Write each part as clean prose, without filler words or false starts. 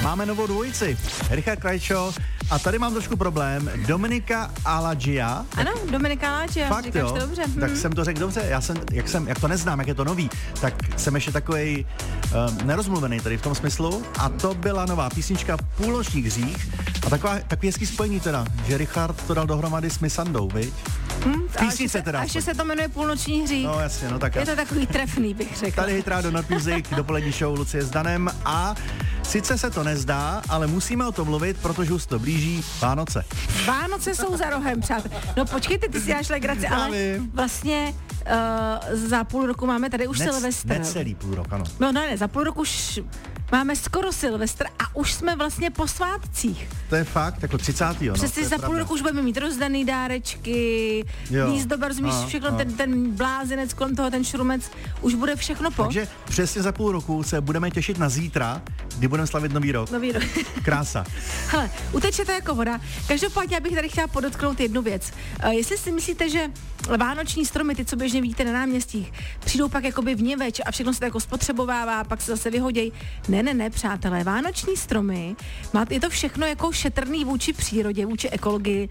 máme novou dvojici. Richard Krajčo a tady mám trošku problém. Dominika Alagia. Ano, Dominika Alagia, fakt, říkáš jo? to dobře. Tak jsem to řekl dobře, jak to neznám, jak je to nový, tak jsem ještě takovej nerozmluvený tady v tom smyslu a to byla nová písnička Půlnoční hřích a takový hezký spojení teda, že Richard to dal dohromady s Misandou, viď? Písnice teda. Až se to jmenuje Půlnoční hřích. No jasně, no tak. Je to takový trefný, bych řekl. Tady Hit Radio Not Music, dopolední show Lucie s Danem a sice se to nezdá, ale musíme o tom mluvit, protože už to blíží Vánoce. Vánoce jsou za rohem, přátelé. No počkejte, ty si dáš legraci, ale vlastně za půl roku máme tady už Silvestr. Necelý půl rok, ano. No ne, za půl roku už máme skoro Silvestr a už jsme vlastně po svátcích. To je fakt, jako 30. No, přesně za půl roku už budeme mít rozdaný dárečky, výzdoba, rozumíš, všechno, ten blázinec kolem toho, ten šrumec, už bude všechno po. Takže přesně za půl roku se budeme těšit na zítra, kdy budeme slavit Nový rok. Krása. Hele, uteče to jako voda. Každopádně já bych tady chtěla podotknout jednu věc. Jestli si myslíte, že vánoční stromy, ty, co běžně vidíte na náměstích, přijdou pak jakoby vněveč a všechno se to jako spotřebovává, pak se zase vyhodějí. Ne, přátelé, vánoční stromy, je to všechno jako šetrný vůči přírodě, vůči ekologii,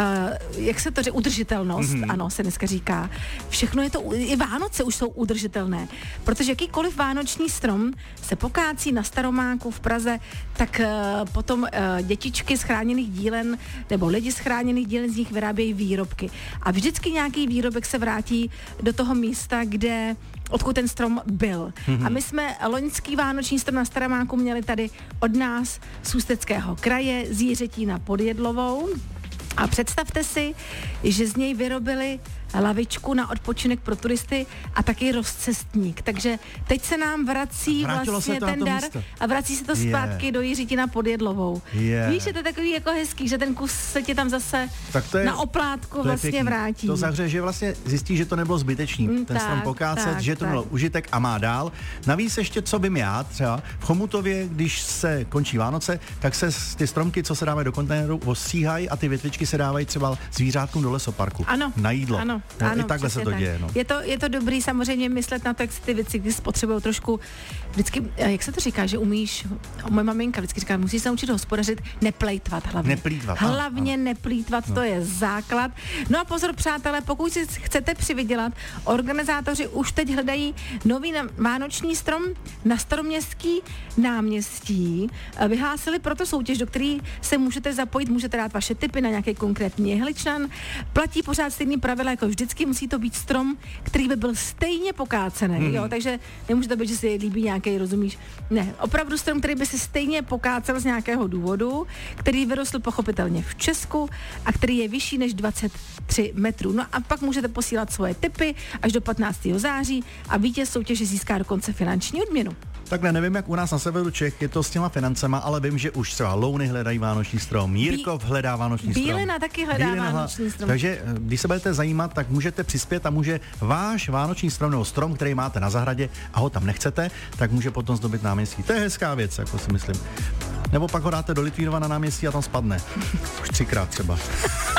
jak se to říká, udržitelnost, ano, se dneska říká. Všechno je to, i Vánoce už jsou udržitelné, protože jakýkoliv vánoční strom se pokácí na Staromáku v Praze, tak potom dětičky z chráněných dílen, nebo lidi z chráněných dílen z nich vyrábějí výrobky. A vždycky nějaký výrobek se vrátí do toho místa, odkud ten strom byl. A my jsme loňský vánoční strom na Staromáku měli tady od nás z Ústeckého kraje, z Jiřetína pod Jedlovou. A představte si, že z něj vyrobili lavičku na odpočinek pro turisty a taky rozcestník. Takže teď se nám vrací vlastně ten dar a vrací se to zpátky do Jiřetína pod Jedlovou. Víš, že to je takový jako hezký, že ten kus se ti tam zase na oplátku vlastně vrátí. To zahřeje, že vlastně zjistí, že to nebylo zbytečný. Ten strom pokácet, že to mělo užitek a má dál. Navíc ještě, co bym já třeba v Chomutově, když se končí Vánoce, tak se ty stromky, co se dávají do kontejneru, ostříhají a ty větvičky se dávají třeba zvířátkům do lesoparku. Ano. Na jídlo. Ano. No, ano, i takhle se to děje. No. Je to dobrý samozřejmě myslet na to, jak ty věci, když potřebují trošku, vždycky, jak se to říká, že umíš, moje maminka vždycky říká, musíš se naučit hospodařit, neplejtvat hlavně. Hlavně neplýtvat, to je základ. No a pozor, přátelé, pokud si chcete přivydělat, organizátoři už teď hledají nový vánoční strom na Staroměstský náměstí. Vyhlásili proto soutěž, do které se můžete zapojit, můžete dát vaše tipy na nějaký konkrétní jehličnan. Platí pořád stejný pravidla jako vždycky, musí to být strom, který by byl stejně pokácený, jo, takže nemůže to být, že si líbí nějaký, rozumíš? Ne, opravdu strom, který by si stejně pokácel z nějakého důvodu, který vyrostl pochopitelně v Česku a který je vyšší než 23 metrů. No a pak můžete posílat svoje tipy až do 15. září a vítěz soutěže získá dokonce finanční odměnu. Takhle nevím, jak u nás na severu Čech je to s těma financema, ale vím, že už třeba Louny hledají vánoční strom, Jirkov hledá vánoční strom. Bílina taky hledá vánoční strom. Takže když se budete zajímat, tak můžete přispět a může váš vánoční strom nebo strom, který máte na zahradě a ho tam nechcete, tak může potom zdobit náměstí. To je hezká věc, jako si myslím. Nebo pak ho dáte do Litvínova na náměstí a tam spadne. Už 3krát třeba.